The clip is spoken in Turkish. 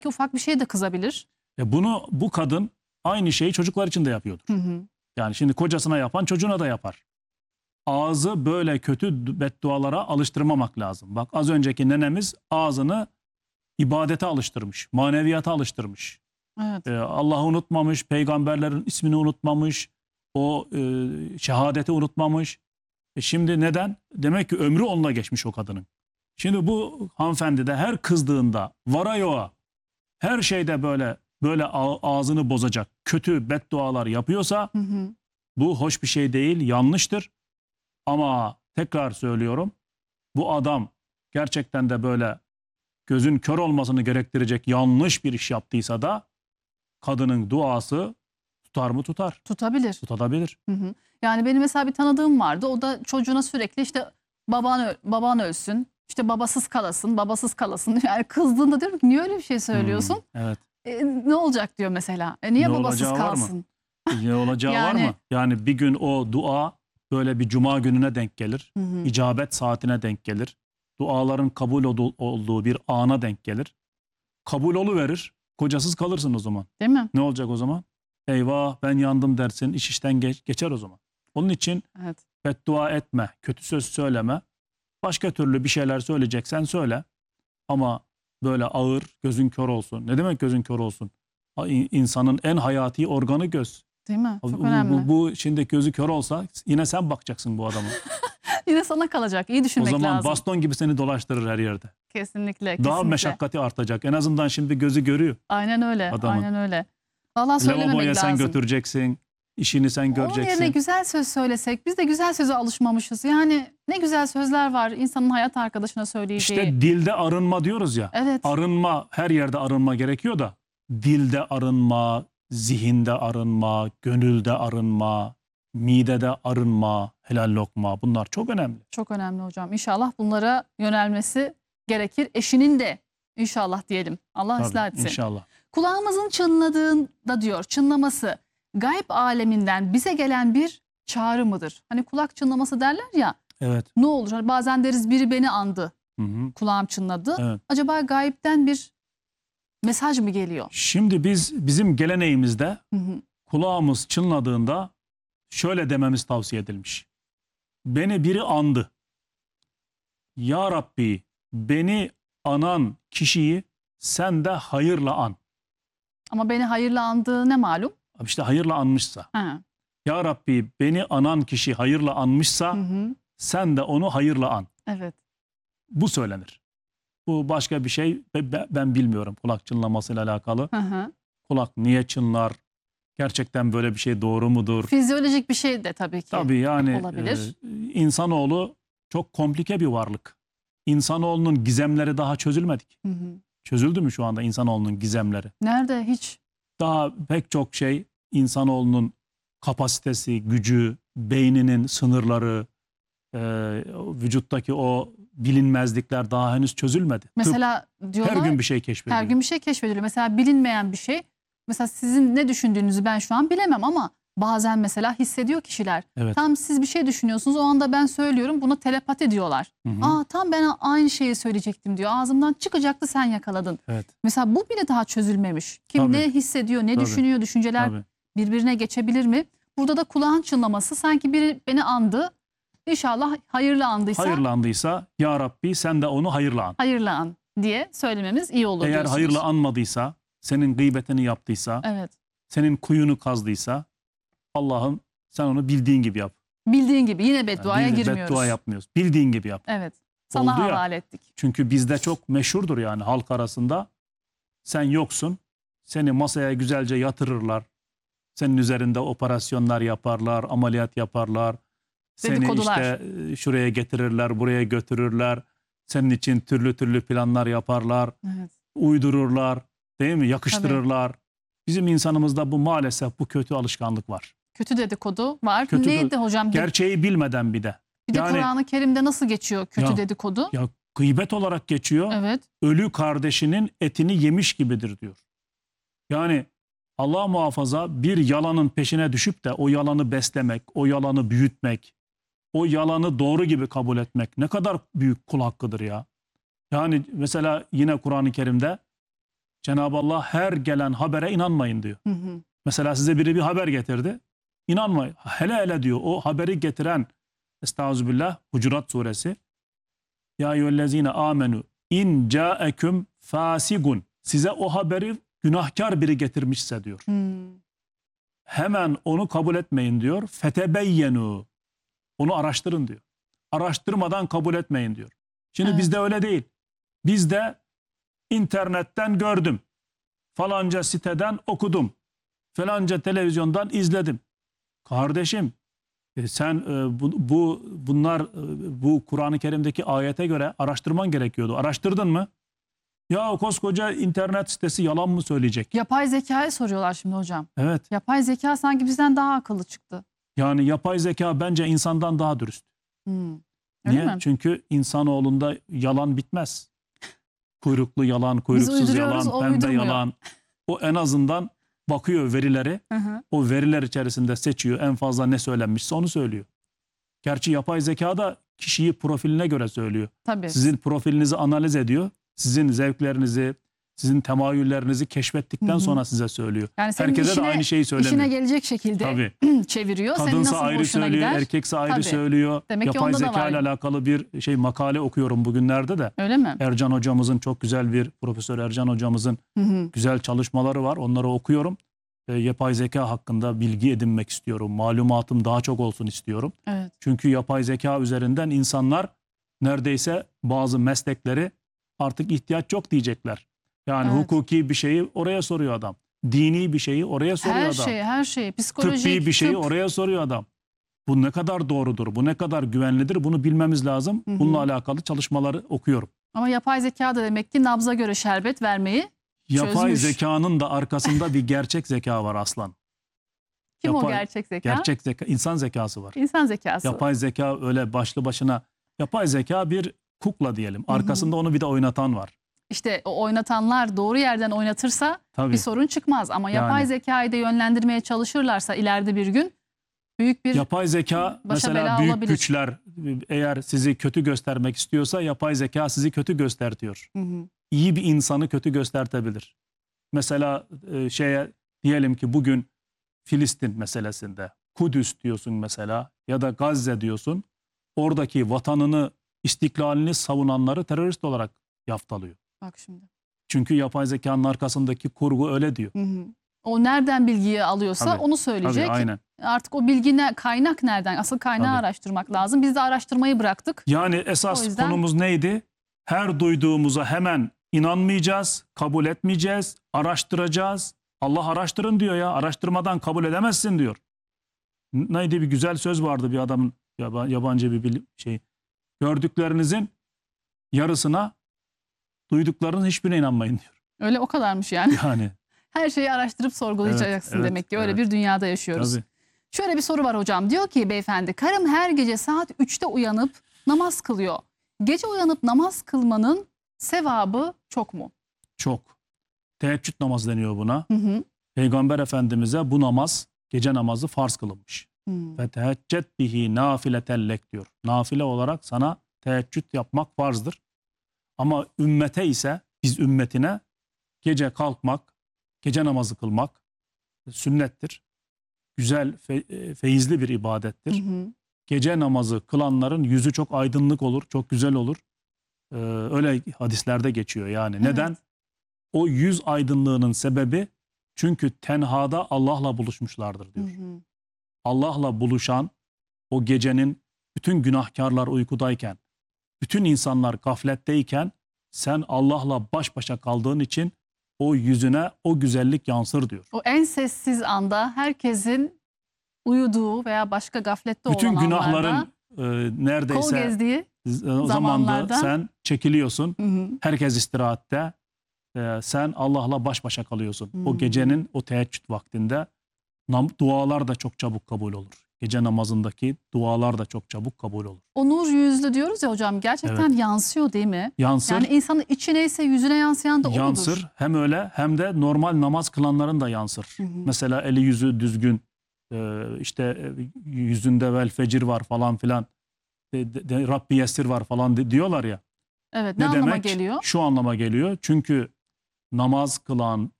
Ki ufak bir şeye de kızabilir. Bunu bu kadın aynı şeyi çocuklar için de yapıyordur. Hı hı. Yani şimdi kocasına yapan çocuğuna da yapar. Ağzı böyle kötü beddualara alıştırmamak lazım. Bak az önceki nenemiz ağzını ibadete alıştırmış, maneviyata alıştırmış. Evet. Allah'ı unutmamış, peygamberlerin ismini unutmamış, o şehadeti unutmamış. Şimdi neden? Demek ki ömrü onunla geçmiş o kadının. Şimdi bu hanımefendi de her kızdığında vara yoğa, her şeyde böyle ağzını bozacak kötü beddualar yapıyorsa Hı hı. bu hoş bir şey değil, yanlıştır. Ama tekrar söylüyorum, bu adam gerçekten de böyle gözün kör olmasını gerektirecek yanlış bir iş yaptıysa da kadının duası tutar mı? Tutar. Tutabilir. Tutabilir. Hı hı. Yani benim mesela bir tanıdığım vardı. O da çocuğuna sürekli işte baban ölsün, işte babasız kalasın, babasız kalasın. Yani kızdığında diyorum ki niye öyle bir şey söylüyorsun? Evet. Ne olacak diyor mesela. Niye Ne babasız olacağı var mı? kalsın? Ne olacağı var Yani- mı? Yani bir gün o dua böyle bir cuma gününe denk gelir. Hı hı. İcabet saatine denk gelir. Duaların kabul olduğu bir ana denk gelir. Kabul oluverir. Kocasız kalırsın o zaman. Değil mi? Ne olacak o zaman? Eyvah ben yandım dersin. İş işten geçer o zaman. Onun için Evet. beddua etme. Kötü söz söyleme. Başka türlü bir şeyler söyleyeceksen söyle. Ama böyle ağır, gözün kör olsun. Ne demek gözün kör olsun? İnsanın en hayati organı göz. Değil mi? Çok Bu, önemli. bu şimdi gözü kör olsa yine sen bakacaksın bu adama. Yine sana kalacak. İyi O düşünmek zaman lazım. baston gibi seni dolaştırır her yerde. Kesinlikle. Daha Kesinlikle. meşakkati artacak. En azından şimdi gözü görüyor. Aynen öyle. Adamın. Aynen öyle. Valla söylememek Lavaboya sen lazım. götüreceksin. İşini sen Onun yerine göreceksin. güzel söz söylesek, biz de güzel söze alışmamışız. Yani ne güzel sözler var insanın hayat arkadaşına söyleyeceği. İşte dilde arınma diyoruz ya. Evet. Arınma, her yerde arınma gerekiyor da dilde arınma, zihinde arınma, gönülde arınma, midede arınma, helal lokma, bunlar çok önemli. Çok önemli hocam. İnşallah bunlara yönelmesi gerekir. Eşinin de inşallah diyelim. Allah Tabii, ıslah etsin. İnşallah. Kulağımızın çınladığında diyor, çınlaması gayb aleminden bize gelen bir çağrı mıdır? Hani kulak çınlaması derler ya, Evet. ne olur? Hani bazen deriz biri beni andı, Hı hı. kulağım çınladı. Evet. Acaba gaybden bir mesaj mı geliyor? Şimdi bizim geleneğimizde Hı hı. kulağımız çınladığında şöyle dememiz tavsiye edilmiş. Beni biri andı. Ya Rabbi beni anan kişiyi sen de hayırla an. Ama beni hayırla andığı ne malum? İşte hayırla anmışsa. Ha. Ya Rabbi beni anan kişi hayırla anmışsa Hı hı. sen de onu hayırla an. Evet. Bu söylenir. Bu başka bir şey ben bilmiyorum kulak çınlamasıyla alakalı. Hı hı. Kulak niye çınlar? Gerçekten böyle bir şey doğru mudur? Fizyolojik bir şey de tabii ki. Tabii yani olabilir. insanoğlu çok komplike bir varlık. İnsanoğlunun gizemleri daha çözülmedi ki. Hı hı. Çözüldü mü şu anda insanoğlunun gizemleri? Nerede hiç? Daha pek çok şey insanoğlunun kapasitesi, gücü, beyninin sınırları, vücuttaki o bilinmezlikler daha henüz çözülmedi. Mesela Tıp diyorlar her gün bir şey keşfediyor. her gün bir şey keşfediliyor. Mesela bilinmeyen bir şey. Mesela sizin ne düşündüğünüzü ben şu an bilemem ama bazen mesela hissediyor kişiler. Evet. Tam siz bir şey düşünüyorsunuz, o anda ben söylüyorum, buna telepati diyorlar. Hı hı. Aa, tam ben aynı şeyi söyleyecektim diyor. Ağzımdan çıkacaktı, sen yakaladın. Evet. Mesela bu bile daha çözülmemiş. Kim Tabii. ne hissediyor, ne Tabii. düşünüyor, düşünceler Tabii. birbirine geçebilir mi? Burada da kulağın çınlaması, sanki biri beni andı. İnşallah hayırlı andıysa Hayırlandıysa ya Rabbi sen de onu hayırla an. hayırlı an diye söylememiz iyi olur Eğer diyorsunuz. hayırla anmadıysa, senin gıybetini yaptıysa, Evet. senin kuyunu kazdıysa Allah'ım sen onu bildiğin gibi yap. Bildiğin gibi yine bedduaya Biz de girmiyoruz. beddua yapmıyoruz. Bildiğin gibi yap. Evet. Sana Oldu ya. havale ettik. Çünkü bizde çok meşhurdur yani halk arasında. Sen yoksun. Seni masaya güzelce yatırırlar. Senin üzerinde operasyonlar yaparlar, ameliyat yaparlar. Seni Dedikodular. işte şuraya getirirler, buraya götürürler. Senin için türlü türlü planlar yaparlar. Evet. Uydururlar, değil mi? Yakıştırırlar. Bizim insanımızda bu maalesef bu kötü alışkanlık var. Kötü dedikodu var. Kötü Neydi hocam? Gerçeği bilmeden bir de. Bir de yani- Kur'an-ı Kerim'de nasıl geçiyor kötü Ya- dedikodu? Ya gıybet olarak geçiyor. Evet. Ölü kardeşinin etini yemiş gibidir diyor. Yani Allah muhafaza bir yalanın peşine düşüp de o yalanı beslemek, o yalanı büyütmek, o yalanı doğru gibi kabul etmek ne kadar büyük kul hakkıdır ya. Yani mesela yine Kur'an-ı Kerim'de Cenab-ı Allah her gelen habere inanmayın diyor. Hı hı. Mesela size biri bir haber getirdi. İnanmayın. Hele hele diyor o haberi getiren, Estağfirullah, Hucurat suresi. Ya eyyühellezine amenu in ca'ekum fasigun. Size o haberi günahkar biri getirmişse diyor. Hemen onu kabul etmeyin diyor. Fetebeyyenu. Onu araştırın diyor. Araştırmadan kabul etmeyin diyor. Şimdi Evet. bizde öyle değil. Bizde internetten gördüm. Falanca siteden okudum. Falanca televizyondan izledim. Kardeşim sen bu Kur'an-ı Kerim'deki ayete göre araştırman gerekiyordu. Araştırdın mı? Ya koskoca internet sitesi yalan mı söyleyecek? Yapay zekaya soruyorlar şimdi hocam. Evet. Yapay zeka sanki bizden daha akıllı çıktı. Yani yapay zeka bence insandan daha dürüst. Öyle Niye? mi? Çünkü insanoğlunda yalan bitmez. Kuyruklu yalan, kuyruksuz uyduruyoruz, yalan, o pembe uydurmuyor. yalan. O en azından bakıyor verileri. Hı hı. O veriler içerisinde seçiyor. En fazla ne söylenmişse onu söylüyor. Gerçi yapay zeka da kişiyi profiline göre söylüyor. Tabii. Sizin profilinizi analiz ediyor. Sizin zevklerinizi, sizin temayüllerinizi keşfettikten sonra size söylüyor. Yani senin Herkese de aynı şeyi söylemiyor. İşine gelecek şekilde Tabii. çeviriyor. Senin Kadınsa nasıl ayrı hoşuna söylüyor, gider? erkekse ayrı Tabii. söylüyor. Demek ki Yapay onda da zeka ile var. alakalı bir makale okuyorum bugünlerde de. Öyle mi? Ercan hocamızın çok güzel Profesör Ercan hocamızın güzel çalışmaları var. Onları okuyorum. Yapay zeka hakkında bilgi edinmek istiyorum. Malumatım daha çok olsun istiyorum. Evet. Çünkü yapay zeka üzerinden insanlar neredeyse bazı meslekleri artık ihtiyaç yok diyecekler. Yani Evet. hukuki bir şeyi oraya soruyor adam. Dini bir şeyi oraya soruyor adam. Her şey. Psikolojik, Tıbbi bir şeyi tıp. oraya soruyor adam. Bu ne kadar doğrudur, bu ne kadar güvenlidir bunu bilmemiz lazım. Bununla alakalı çalışmaları okuyorum. Ama yapay zeka da demek ki nabza göre şerbet vermeyi Yapay çözmüş. zekanın da arkasında bir gerçek zeka var aslan. Kim o Yapay- gerçek zeka? Gerçek zeka, insan zekası var. İnsan zekası. Yapay zeka öyle başlı başına, yapay zeka bir kukla diyelim. Arkasında onu bir de oynatan var. İşte o oynatanlar doğru yerden oynatırsa Tabii. bir sorun çıkmaz. Ama yapay Yani. zekayı da yönlendirmeye çalışırlarsa ileride bir gün büyük bir Yapay zeka başa mesela bela büyük olabilir. güçler eğer sizi kötü göstermek istiyorsa yapay zeka sizi kötü göstertiyor. İyi bir insanı kötü göstertebilir. Mesela diyelim ki bugün Filistin meselesinde Kudüs diyorsun mesela ya da Gazze diyorsun. Oradaki vatanını, istiklalini savunanları terörist olarak yaftalıyor. Bak şimdi. Çünkü yapay zekanın arkasındaki kurgu öyle diyor. O nereden bilgiyi alıyorsa Tabii, onu söyleyecek. Tabii, aynen. Artık o kaynak nereden? Asıl kaynağı Tabii. araştırmak lazım. Biz de araştırmayı bıraktık. Yani esas O yüzden- konumuz neydi? Her duyduğumuza hemen inanmayacağız, kabul etmeyeceğiz, araştıracağız. Allah araştırın diyor ya, araştırmadan kabul edemezsin diyor. Neydi, bir güzel söz vardı bir adamın, yabancı bir şey. Gördüklerinizin yarısına, duyduklarınızın hiçbirine inanmayın diyor. Öyle o kadarmış yani. Yani Her şeyi araştırıp sorgulayacaksın Evet, demek ki. Öyle evet. bir dünyada yaşıyoruz. tabii. Şöyle bir soru var hocam. Diyor ki beyefendi, karım her gece saat 3'te uyanıp namaz kılıyor. Gece uyanıp namaz kılmanın sevabı çok mu? Çok. Teheccüd namazı deniyor buna. Hı hı. Peygamber Efendimiz'e bu namaz, gece namazı farz kılınmış. Hı. Ve tehecced bihi nafiletellek diyor. Nafile olarak sana teheccüd yapmak farzdır. Ama ümmete ise, biz ümmetine gece kalkmak, gece namazı kılmak sünnettir. Güzel, feyizli bir ibadettir. Hı hı. Gece namazı kılanların yüzü çok aydınlık olur, çok güzel olur. Öyle hadislerde geçiyor yani. Evet. Neden? O yüz aydınlığının sebebi çünkü tenhada Allah'la buluşmuşlardır diyor. Hı hı. Allah'la buluşan o gecenin bütün günahkarlar uykudayken, bütün insanlar gafletteyken sen Allah'la baş başa kaldığın için o yüzüne o güzellik yansır diyor. O en sessiz anda herkesin uyuduğu veya başka gaflette Bütün olan günahların anlarda kol neredeyse gezdiği. zamanda zamanlarda- sen çekiliyorsun. Hı hı. Herkes istirahatte. Sen Allah'la baş başa kalıyorsun. O Hmm. gecenin o teheccüd vaktinde dualar da çok çabuk kabul olur. Gece namazındaki dualar da çok çabuk kabul olur. O nur yüzlü diyoruz ya hocam, gerçekten yansıyor değil mi? Yansır, Yani insanın içi neyse yüzüne yansıyan da odur. yansır. Hem öyle hem de normal namaz kılanların da yansır. Hı hı. Mesela eli yüzü düzgün, işte yüzünde vel fecir var falan filan, Rabbi yessir var falan diyorlar ya. Evet, ne Ne anlama demek? geliyor? Şu anlama geliyor. Çünkü namaz kılan,